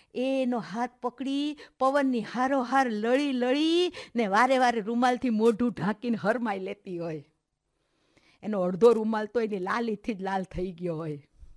એનો હાથ પકડી પવનની હારોહાર લળી લળી ને વારે વારે રૂમાલથી મોઢું ઢાંકીને હરમાઈ લેતી હોય. એનો અડધો રૂમાલ તો એની લાલીથી જ લાલ થઈ ગયો હોય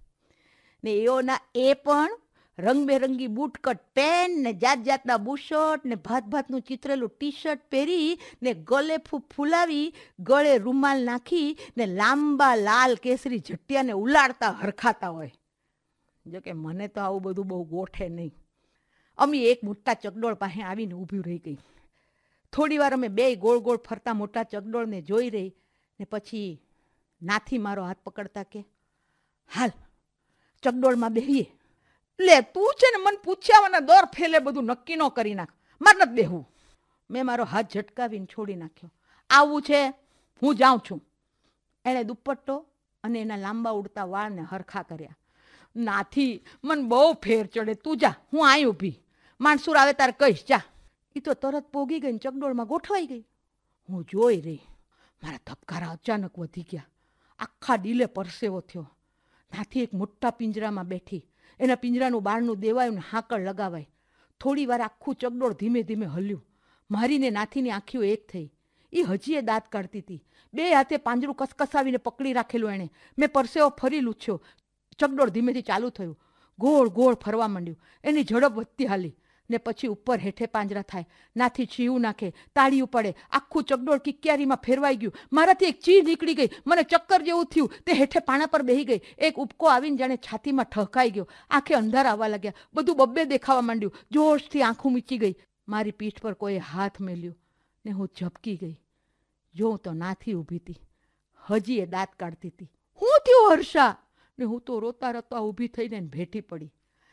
ને એઓના એ પણ રંગબેરંગી બૂટકટ પેન્ટ ને જાત જાતના બુશર્ટ ને ભાત ભાતનું ચિત્રેલું ટી શર્ટ પહેરી ને ગળે ફૂલાવી ગળે રૂમાલ નાખી ને લાંબા લાલ કેસરી જટિયાને ઉલાડતા હરખાતા હોય. જોકે મને તો આવું બધું બહુ ગોઠે નહીં. અમી એક મોટા ચકડોળ પાસે આવીને ઊભી રહી ગઈ. થોડી વાર અમે બે ગોળ ગોળ ફરતા મોટા ચકડોળને જોઈ રહી ને પછી નાથી મારો હાથ પકડતા કે હાલ ચકડોળમાં બેહીએ. લે તું છે ને મને પૂછ્યાવાના દોર ફેલે બધું નક્કી ન કરી નાખ, મારે નથી બેહવું. મેં મારો હાથ ઝટકાવીને છોડી નાખ્યો. આવું છે, હું જાઉં છું. એણે દુપટ્ટો અને એના લાંબા ઉડતા વાળને હરખા કર્યા. નાથી મને બહુ ફેર ચડે, તું જા, હું અહીં ઊભી, માણસુર આવે તારે કહીશ, જા. એ તો તરત પોગી ગઈ, ચકડોળમાં ગોઠવાઈ ગઈ. હું જોઈ રહી. મારા ધબકારા અચાનક વધી ગયા. આખા ડીલે પરસેવો થયો. નાથી એક મોટા પિંજરામાં બેઠી. એના પિંજરાનું બારણું દેવાયું ને હાકળ લગાવાય. થોડી વાર આખું ચકડોળ ધીમે ધીમે હલ્યું. મારીને નાથીની આંખીઓ એક થઈ. એ હજી એ દાંત કાઢતી હતી. બે હાથે પાંજરું કસકસાવીને પકડી રાખેલું એણે. મેં પરસેવો ફરી લૂછ્યો. ચકડોળ ધીમેથી ચાલુ થયું. ગોળ ગોળ ફરવા માંડ્યું. એની ઝડપ વધતી હાલી ને પછી ઉપર હેઠે પાંજરા થાય. નાથી છીવું નાખે, તાળીયું પડે. આખું ચકડોળ કિક્યારીમાં ફેરવાઈ ગયું. મારાથી એક ચીજ નીકળી ગઈ. મને ચક્કર જેવું થયું. તે હેઠે પાણા પર બેહી ગઈ. એક ઉપકો આવીને જાણે છાતીમાં ઠહકાઈ ગયો. આંખે અંધાર આવવા લાગ્યા. બધું બબ્બે દેખાવા માંડ્યું. જોશથી આંખું મીચી ગઈ. મારી પીઠ પર કોઈ હાથ મેલ્યું ને હું ઝબકી ગઈ. જોઉં તો નાથી ઊભી હતી. હજી એ દાંત કાઢતી હતી. હું થયું હર્ષા? ને હું તો રોતા રોતા ઊભી થઈને ભેટી પડી.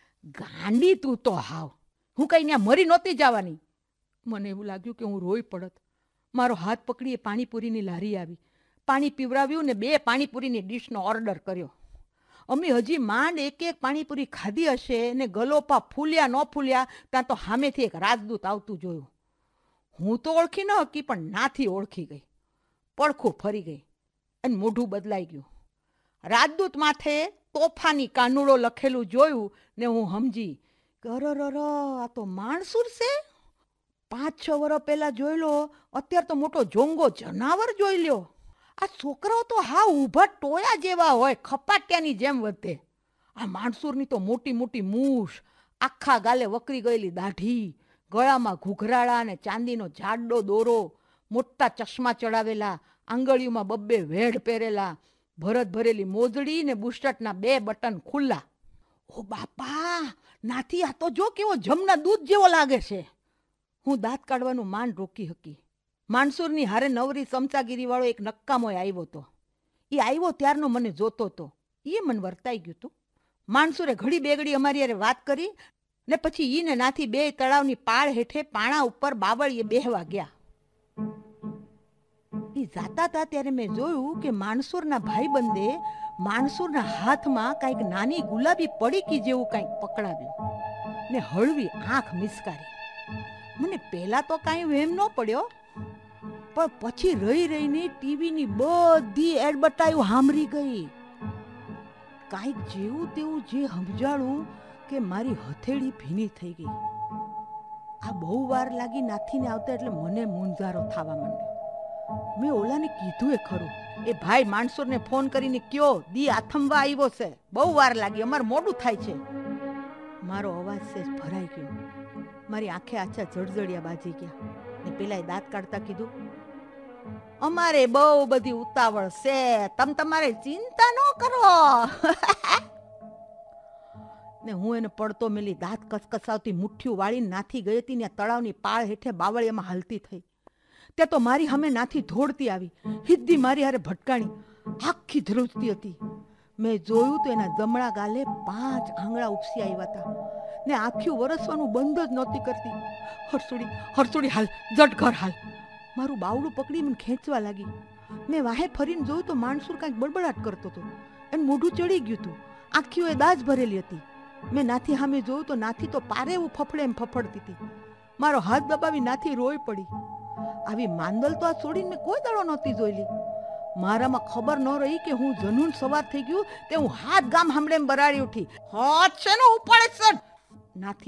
ગાંડી તું તો હાવ! હું કઈ ત્યાં મરી નહોતી જવાની. મને એવું લાગ્યું કે હું રોઈ પડત. મારો હાથ પકડી એ પાણીપુરીની લારી આવી. પાણી પીવડાવ્યું ને 2 પાણીપુરીની ડીશનો ઓર્ડર કર્યો. અમે હજી માંડ એક એક પાણીપુરી ખાધી હશે ને ગલોપા ફૂલ્યા ન ફૂલ્યા ત્યાં તો સામેથી એક રાજદૂત આવતું જોયું. હું તો ઓળખી ન હકી પણ નાથી ઓળખી ગઈ. પડખું ફરી ગઈ અને મોઢું બદલાઈ ગયું. રાજદૂત માથે તોફાની કાનુડો લખેલું જોયું ને હું સમજી અરર આ તો માણસુર છે. 5-6 વર્ષ પહેલા જોઈ લો, અત્યારે તો મોટો જોંગો જનાવર જોઈ લ્યો. આ છોકરાઓ તો હા ઊભા ટોયા જેવા હોય, ખપાટિયાની જેમ વધે. આ માણસુરની તો મોટી મોટી મૂછ, આખા ગાલે વકરી ગયેલી દાઢી, ગળામાં ઘૂઘરાળા ને ચાંદીનો જાડો દોરો, મોટા ચશ્મા ચડાવેલા, આંગળીઓમાં 2 વેઢ પહેરેલા, ભરત ભરેલી મોજડી ને બુશર્ટના 2 બટન ખુલ્લા. ઓ બાપા, નાથી આ તો જો કેવો જમના દૂધ જેવો લાગે છે. હું દાંત કાઢવાનું માંડ રોકી હકી. માણસુરની હારે નવરી સમચાગીરી વાળો એક નક્કામોય આવ્યો હતો. એ આવ્યો ત્યારનો મને જોતો હતો. એ મને વર્તાઈ ગયું હતું. માણસુરે ઘડી બેગડી અમારી હારે વાત કરી ને પછી ઈ ને નાથી 2 તળાવની પાળ હેઠે પાણા ઉપર બાવળીએ બેહવા ગયા. એ જાતા હતા ત્યારે મેં જોયું કે માણસુરના ભાઈબંધે માણસુરના હાથમાં કંઈક નાની ગુલાબી પડીકી જેવું કંઈક પકડાવ્યું ને હળવી આંખ મિસકારી. મને પહેલા તો કાંઈ વહેમ ન પડ્યો, પણ પછી રહી રહીને ટીવીની બધી એડવર્ટાઈઝ સાંભળી ગઈ. કાંઈક જેવું તેવું જે સમજાણું કે મારી હથેળી ભીની થઈ ગઈ. આ બહુ વાર લાગી નાથીને આવતા એટલે મને મૂંઝારો થવા માંડ્યો. મેં ઓલાને કીધું એ ખરું, એ ભાઈ માણસોને ફોન કરીને કયો દી આથમવા આવ્યો છે, બહુ વાર લાગી, અમારે મોડું થાય છે. મારો અવાજ સેજ ભરાઈ ગયો. મારી આંખે આછા જળજળિયા બાજી ગયા ને પેલા દાંત કાઢતા કીધું, અમારે બહુ બધી ઉતાવળ છે, તમારે ચિંતા ન કરો. ને હું એને પડતો મેલી દાંત કસકસાવતી મુઠ્ઠીઓ વાળીને નાથી ગઈ હતી ને તળાવની પાળ હેઠે બાવળિયામાં હાલતી થઈ. ત્યાં તો મારી સામે નાથી ધોડતી આવી, હિદ્દી મારી હારે ભટકાણી, આખી ધ્રુજતી હતી. મેં જોયું તો એના જમણા ગાલે 5 આંગળા ઉપસી આવ્યા હતા ને આખી વરસવાનું બંધ જ નહોતી કરતી. હરસુડી હરસુડી હાલ, જટ ઘર હાલ. મારું બાવડું પકડી મને ખેંચવા લાગી. મેં વાહે ફરીને જોયું તો માણસુર કાંઈક બડબડાટ કરતો હતો. એને મોઢું ચડી ગયું હતું, આંખીઓ એ દાજ ભરેલી હતી. મેં નાથી સામે જોયું તો નાથી તો પારે એવું ફફડે એમ ફફડતી હતી. મારો હાથ દબાવી નાથી રોઈ પડી. આવી માંદલ તો આ છોડીને મેં કોઈ દાડો નહોતી જોયેલી. મારામાં ખબર ન રહી કે હું જનૂન સવાર થઈ ગયું તે હું હાથ ગામ હમણે બરાડી ઉઠી. હાથ છે ને ઉપાડે નાથી